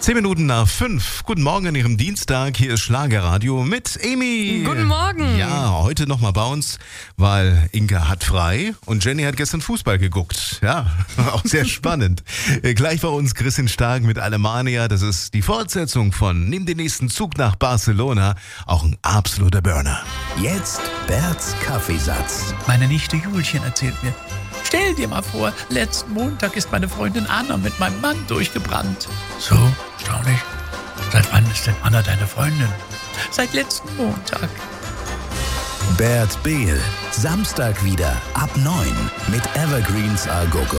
5:10. Guten Morgen an Ihrem Dienstag. Hier ist Schlagerradio mit Emi. Guten Morgen. Ja, heute nochmal bei uns, weil Inka hat frei und Jenny hat gestern Fußball geguckt. Ja, auch sehr spannend. Gleich bei uns Christian Stark mit Alemania. Das ist die Fortsetzung von Nimm den nächsten Zug nach Barcelona. Auch ein absoluter Burner. Jetzt Berts Kaffeesatz. Meine Nichte Julchen erzählt mir: Stell dir mal vor, letzten Montag ist meine Freundin Anna mit meinem Mann durchgebrannt. So, erstaunlich. Seit wann ist denn Anna deine Freundin? Seit letzten Montag. Bert Behl. Samstag wieder ab 9 mit Evergreens A Go Go.